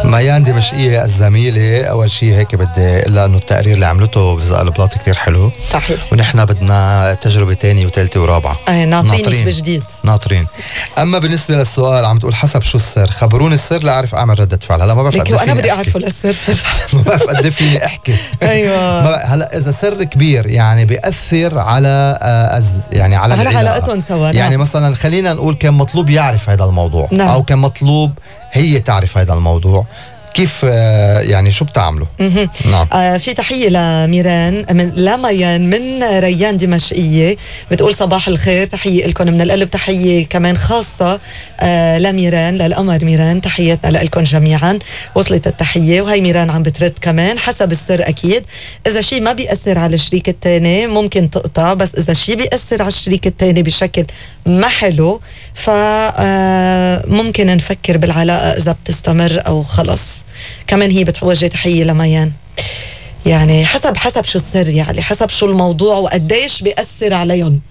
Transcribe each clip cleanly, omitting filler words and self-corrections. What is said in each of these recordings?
ميان دمشقية الزميلة، أول شيء هيك بدي إلا أنه التقرير اللي عملته بزق البلاط كتير حلو. صحيح. ونحن بدنا تجربة تانية وثالثة ورابعة. ناطرين بجديد. ناطرين. أما بالنسبة للسؤال عم تقول حسب شو السر، خبروني السر لأعرف أعمل ردة فعل. هلا ما بعرف لك وأنا بدي أعرفه السر. ما بعرف قد فيني أحكي. أيوة. هلا إذا سر كبير يعني بيأثر على يعني على علاقتهم سوا. يعني مثلا خلينا نقول كان مطلوب يعرف هذا الموضوع. نعم. أو كان مطلوب هي تعرف هذا الموضوع، كيف يعني شو بتعملوا؟ نعم. في تحية لميران من لميان من ريان دمشقية، بتقول صباح الخير، تحية لكم من القلب. تحية كمان خاصة لميران، للقمر ميران، تحياتنا لكم جميعا. وصلت التحية. وهي ميران عم بترد كمان حسب السر أكيد. إذا شيء ما بيأثر على الشريك التاني ممكن تقطع، بس إذا شيء بيأثر على الشريك التاني بشكل ما حلو فممكن نفكر بالعلاقة إذا بتستمر أو خلص. كمان هي بتوجه تحية لميان. يعني حسب شو السر، يعني حسب شو الموضوع وقديش بيأثر عليهم.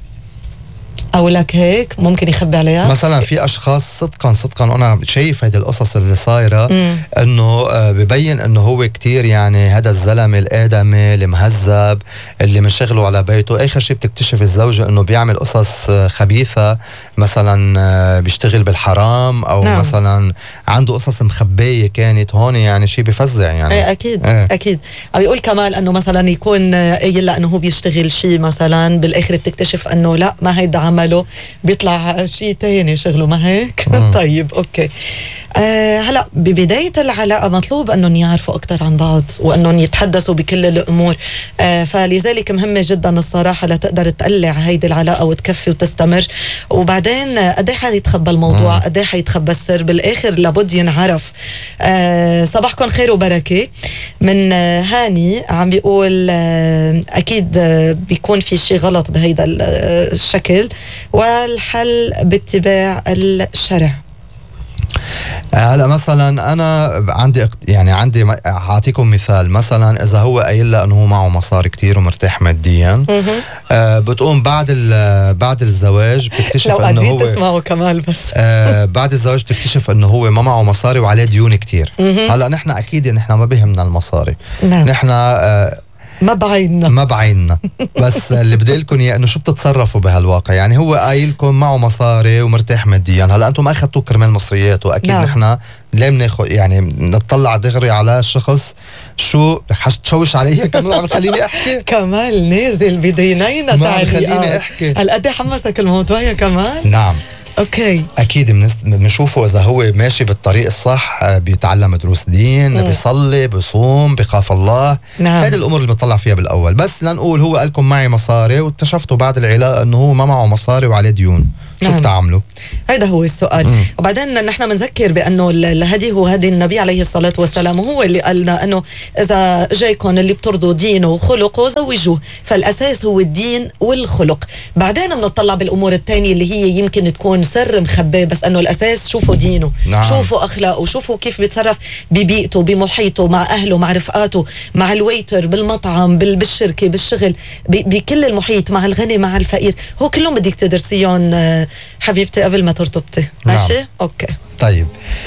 أو لك هيك ممكن يخبي عليها. مثلا في أشخاص صدقا أنا شايف هيدي القصص اللي صايرة إنه ببين إنه هو كتير يعني هذا الزلمة الآدمي المهذب اللي منشغله على بيته، آخر شيء بتكتشف الزوجة إنه بيعمل قصص خبيثة، مثلا بيشتغل بالحرام أو نعم. مثلا عنده قصص مخبية كانت هون، يعني شيء بفزع يعني. أكيد. أكيد. عم يقول كمال إنه مثلا يكون قايل إنه هو بيشتغل شيء مثلا، بالآخر بتكتشف إنه لا ما هيدا عمله، بيطلع شيء تاني شغله، ما هيك؟ طيب أوكي. هلأ ببداية العلاقة مطلوب أنهم يعرفوا أكتر عن بعض وأنهم يتحدثوا بكل الأمور. فلذلك مهمة جدا الصراحة لتقدر تقلع هيدي العلاقة وتكفي وتستمر. وبعدين قد ايه حيتخبى الموضوع، قد ايه حيتخبى السر، بالآخر لابد ينعرف. صباحكم خير وبركة من هاني، عم بيقول أكيد بيكون في شيء غلط بهيدا الشكل والحل باتباع الشرع. هلا مثلا انا عندي اعطيكم مثال. مثلا اذا هو قايل لها انه هو معه مصاري كتير ومرتاح ماديا، بتقوم بعد الزواج بتكتشف انه هو تسمعوا كمال بس بعد الزواج بتكتشف انه هو ما معه مصاري وعليه ديون كتير. هلا نحن اكيد نحن ما بهمنا المصاري. نعم. نحن ما بعيننا بس اللي بدي لكم اياه انه شو بتتصرفوا بهالواقع. يعني هو قايلكم معه مصاري ومرتاح ماديا، هلا انتم ما اخذتوا كرمال مصريات، واكيد نعم. نحن ليه بناخذ يعني نطلع دغري على الشخص. شو حتشوش علي كمان عم خليني احكي؟ كمال نازل بدينينا تعليقات، خليني احكي. هل قد حمسك الموضوع يا كمال؟ نعم. اوكي. اكيد بنشوفه اذا هو ماشي بالطريق الصح، بيتعلم دروس دين، بيصلي، بيصوم، بخاف الله. نعم. هذه الامور اللي بنطلع فيها بالاول. بس لنقول هو قالكم معي مصاري واكتشفتوا بعد العلاقه انه هو ما معه مصاري وعليه ديون، شو نعم. بتعملوا؟ هذا هو السؤال. وبعدين نحن بنذكر بانه الهدي هو هدي النبي عليه الصلاه والسلام، وهو اللي قالنا انه اذا جايكم اللي بترضوا دينه وخلقه زوجوه. فالاساس هو الدين والخلق، بعدين بنطلع بالامور الثانيه اللي هي يمكن تكون سر مخبي، بس انه الاساس شوفوا دينه. نعم. شوفوا اخلاقه، شوفوا كيف بيتصرف ببيئته، بمحيطه، مع اهله، مع رفقاته، مع الويتر بالمطعم، بالشركه، بالشغل، بكل المحيط، مع الغني مع الفقير. هو كلهم بدك تدرسيهم حبيبتي قبل ما ترتبطي. ماشي؟ نعم. اوكي. طيب